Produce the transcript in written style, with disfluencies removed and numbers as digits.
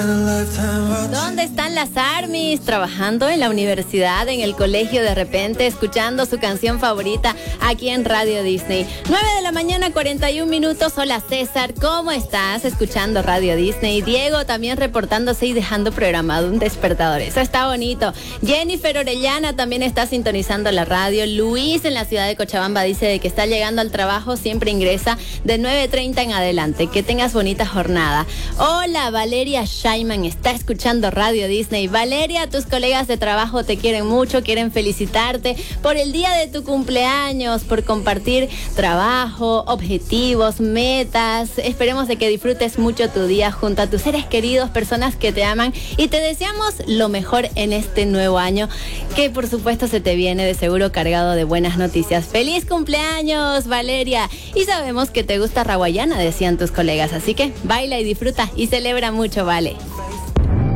¿Dónde están las ARMYs? Trabajando en la universidad, en el colegio, de repente escuchando su canción favorita aquí en Radio Disney. 9:41 a.m. Hola César, ¿cómo estás? Escuchando Radio Disney. Diego también reportándose y dejando programado un despertador. Eso está bonito. Jennifer Orellana también está sintonizando la radio. Luis en la ciudad de Cochabamba dice de que está llegando al trabajo, siempre ingresa de 9:30 en adelante. Que tengas bonita jornada. Hola, Valeria Scheiman está escuchando Radio Disney. Valeria, tus colegas de trabajo te quieren mucho, quieren felicitarte por el día de tu cumpleaños, por compartir trabajo, objetivos, metas. Esperemos de que disfrutes mucho tu día junto a tus seres queridos, personas que te aman, y te deseamos lo mejor en este nuevo año, que por supuesto se te viene de seguro cargado de buenas noticias. ¡Feliz cumpleaños, Valeria! Y sabemos que te gusta Rawayana, decían tus colegas, así que baila y disfruta y celebra mucho, Vale.